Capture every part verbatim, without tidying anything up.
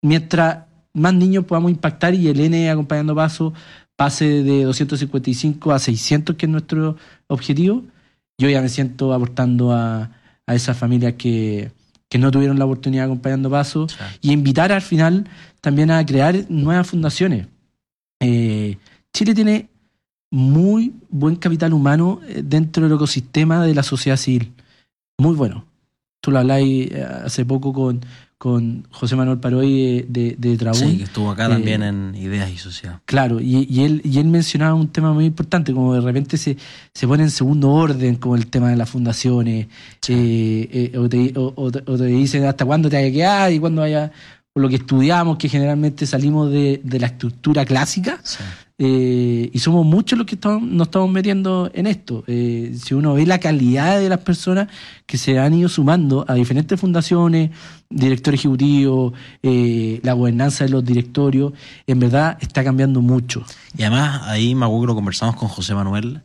mientras más niños podamos impactar y el N Acompañando Paso pase de doscientos cincuenta y cinco a seiscientos, que es nuestro objetivo, yo ya me siento aportando a, a esas familias que, que no tuvieron la oportunidad de Acompañando Paso, sí. Y invitar al final también a crear nuevas fundaciones. Eh, Chile tiene muy buen capital humano dentro del ecosistema de la sociedad civil. Muy bueno. Tú lo habláis hace poco con, con José Manuel Paroy de, de Trabún. Sí, que estuvo acá eh, también en Ideas y Sociedad. Claro, y, y, él, y él mencionaba un tema muy importante, como de repente se, se pone en segundo orden, como el tema de las fundaciones, sí. eh, eh, o, te, o, o, te, o te dicen hasta cuándo te vaya a quedar y cuándo vaya... Por lo que estudiamos, que generalmente salimos de, de la estructura clásica, sí. eh, y somos muchos los que estamos, nos estamos metiendo en esto. Eh, si uno ve la calidad de las personas que se han ido sumando a diferentes fundaciones, director ejecutivo, eh, la gobernanza de los directorios, en verdad está cambiando mucho. Y además, ahí me acuerdo que lo conversamos con José Manuel.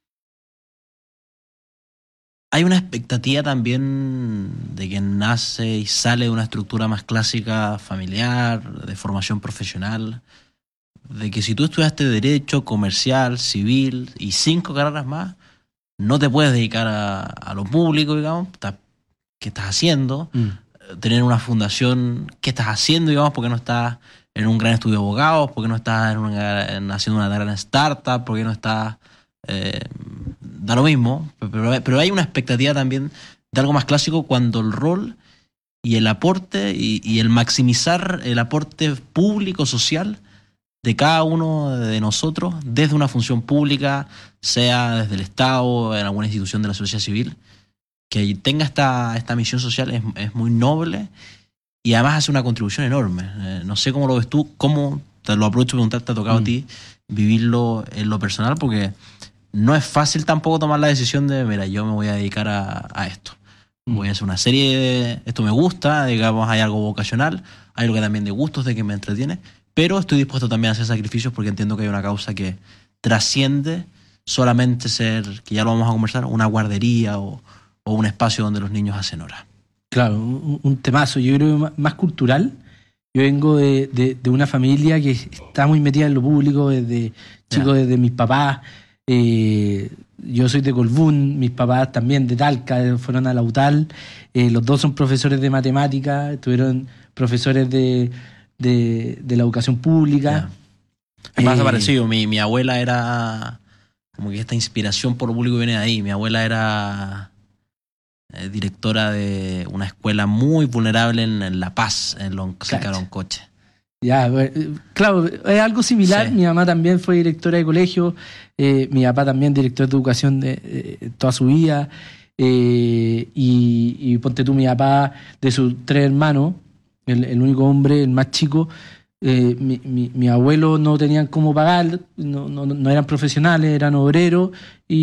Hay una expectativa también de quien nace y sale de una estructura más clásica, familiar, de formación profesional, de que si tú estudiaste Derecho, Comercial, Civil y cinco carreras más, no te puedes dedicar a, a lo público, digamos. ¿Qué estás haciendo? Mm. Tener una fundación, ¿qué estás haciendo, digamos? ¿Por qué no estás en un gran estudio de abogados? ¿Por qué no estás en una, en, haciendo una gran startup? ¿Por qué no estás... Eh, da lo mismo, pero, pero hay una expectativa también de algo más clásico cuando el rol y el aporte y, y el maximizar el aporte público, social de cada uno de nosotros desde una función pública, sea desde el Estado, en alguna institución de la sociedad civil, que tenga esta, esta misión social es, es muy noble y además hace una contribución enorme. Eh, no sé cómo lo ves tú, cómo, te lo aprovecho de preguntar, te ha tocado mm. a ti vivirlo en lo personal, porque no es fácil tampoco tomar la decisión de, mira, yo me voy a dedicar a, a esto. Mm. Voy a hacer una serie, de, esto me gusta, digamos, hay algo vocacional, hay algo que también de gustos, de que me entretiene, pero estoy dispuesto también a hacer sacrificios porque entiendo que hay una causa que trasciende solamente ser, que ya lo vamos a conversar, una guardería o, o un espacio donde los niños hacen hora. Claro, un, un temazo, yo creo más, más cultural. Yo vengo de, de, de una familia que está muy metida en lo público, desde chicos, desde mis papás. Eh, yo soy de Colbún, mis papás también de Talca, fueron a la U T A L, eh, los dos son profesores de matemáticas, estuvieron profesores de, de, de la educación pública. Me pasa eh, parecido, mi, mi abuela era, como que esta inspiración por lo público viene de ahí, mi abuela era eh, directora de una escuela muy vulnerable en, en La Paz, en Lon, cerca de Loncoche. Ya, claro, es algo similar. Sí. Mi mamá también fue directora de colegio, eh, mi papá también director de educación de, de toda su vida, eh, y, y ponte tú, mi papá, de sus tres hermanos, el, el único hombre, el más chico, eh, mi, mi, mi abuelo no tenían cómo pagar, no, no, no eran profesionales, eran obreros,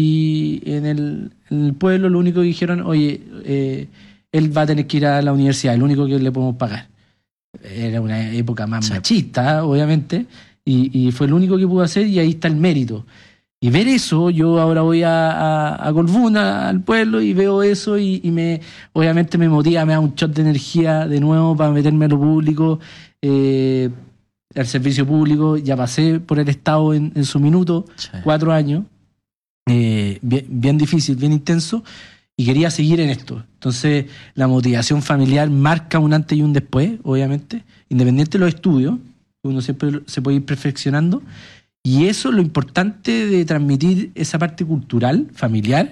y en el, en el pueblo lo único que dijeron, oye, eh, él va a tener que ir a la universidad, el único que le podemos pagar. Era una época más sí. machista, obviamente, y, y fue lo único que pudo hacer, y ahí está el mérito. Y ver eso, yo ahora voy a, a, a Colbún, al pueblo, y veo eso, y, y me obviamente me motiva, me da un shot de energía de nuevo para meterme a lo público, eh, al servicio público. Ya pasé por el Estado en, en su minuto, sí. cuatro años, eh, bien, bien difícil, bien intenso, y quería seguir en esto. Entonces, la motivación familiar marca un antes y un después, obviamente, independiente de los estudios, uno siempre se puede ir perfeccionando, y eso es lo importante de transmitir esa parte cultural, familiar,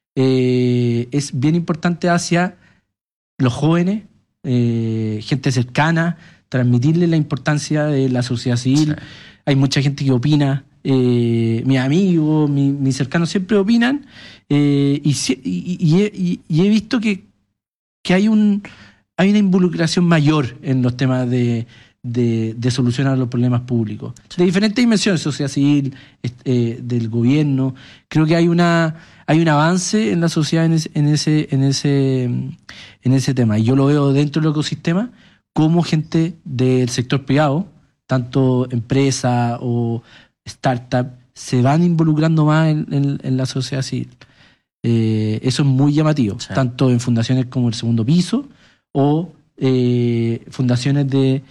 eh, es bien importante hacia los jóvenes, eh, gente cercana, transmitirle la importancia de la sociedad civil. Sí. Hay mucha gente que opina, eh, mis amigos, mis, mis cercanos siempre opinan, eh, y, y, y, he, y he visto que, que hay un hay una involucración mayor en los temas de, de, de solucionar los problemas públicos, sí. de diferentes dimensiones, sociedad civil, eh, del gobierno. Creo que hay una hay un avance en la sociedad en ese, en ese, en ese, en ese tema, y yo lo veo dentro del ecosistema como gente del sector privado, tanto empresas o startup, se van involucrando más en, en, en la sociedad civil. Eh, eso es muy llamativo, sí. tanto en fundaciones como el Segundo Piso o eh, fundaciones de